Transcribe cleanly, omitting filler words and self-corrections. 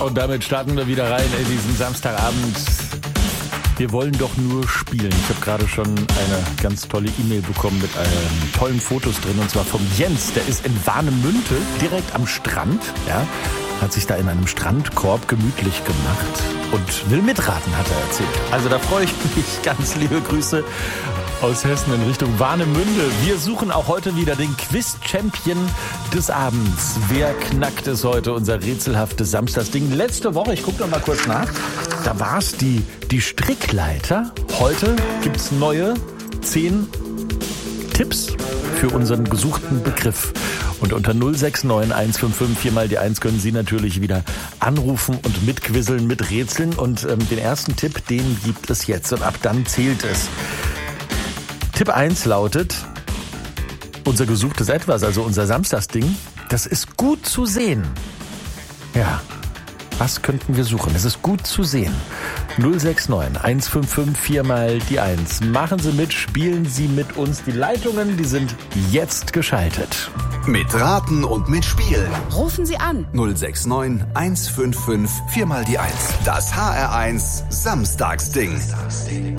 Und damit starten wir wieder rein in diesen Samstagabend. Wir wollen doch nur spielen. Ich habe gerade schon eine ganz tolle E-Mail bekommen mit tollen Fotos drin. Und zwar vom Jens. Der ist in Warnemünde, direkt am Strand. Ja, hat sich da in einem Strandkorb gemütlich gemacht und will mitraten, hat er erzählt. Also da freue ich mich. Ganz liebe Grüße aus Hessen in Richtung Warnemünde. Wir suchen auch heute wieder den Quiz-Champion des Abends. Wer knackt es heute? Unser rätselhaftes Samstagsding. Letzte Woche, ich gucke noch mal kurz nach, da war es die Strickleiter. Heute gibt es neue 10 Tipps für unseren gesuchten Begriff. Und unter 069 155 4 mal die 1 können Sie natürlich wieder anrufen und mitquisseln, miträtseln. Und den ersten Tipp, den gibt es jetzt. Und ab dann zählt es. Tipp 1 lautet, unser gesuchtes Etwas, also unser Samstagsding, das ist gut zu sehen. Ja, was könnten wir suchen? Es ist gut zu sehen. 069 155 4 mal die 1. Machen Sie mit, spielen Sie mit uns. Die Leitungen, die sind jetzt geschaltet. Mit Raten und mitspielen. Rufen Sie an. 069 155 4 mal die 1. Das HR1 Samstagsding.